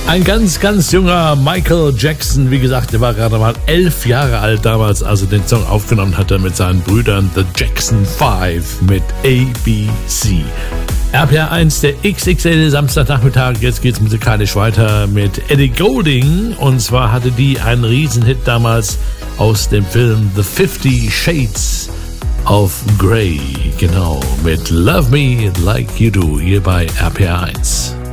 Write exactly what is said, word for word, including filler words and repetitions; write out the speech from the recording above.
Ein ganz, ganz junger Michael Jackson, wie gesagt, der war gerade mal elf Jahre alt damals, als er den Song aufgenommen hatte mit seinen Brüdern The Jackson Five mit A B C. R P R eins, der X X L Samstagnachmittag, jetzt geht's musikalisch weiter mit Ellie Goulding, und zwar hatte die einen Riesenhit damals aus dem Film The Fifty Shades of Grey, genau, mit Love Me Like You Do, hier bei R P R eins.